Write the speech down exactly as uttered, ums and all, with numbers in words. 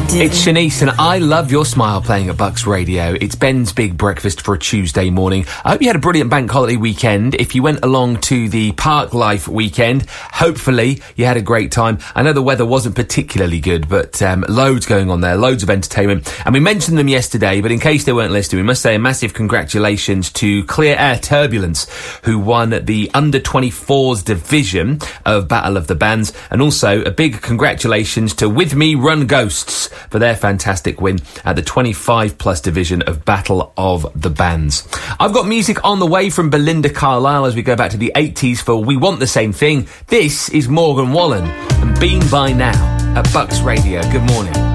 do. It's Shanice and I Love Your Smile playing at Bucks Radio. It's Ben's Big Breakfast for a Tuesday morning. I hope you had a brilliant bank holiday weekend. If you went along to the Park Life weekend, hopefully you had a great time. I know the weather wasn't particularly good, but um, loads going on there, loads of entertainment. And we mentioned them yesterday, but in case they weren't listening, we must say a massive congratulations to Clear Air Turbulence, who won the under twenty-fours division of Battle of the Bands, and also a big congratulations to With Me Run Ghosts for their fantastic win at the twenty-five plus division of Battle of the Bands. I've got music on the way from Belinda Carlisle as we go back to the eighties for We Want the Same Thing. This is Morgan Wallen and Been By Now at Bucks Radio. Good morning.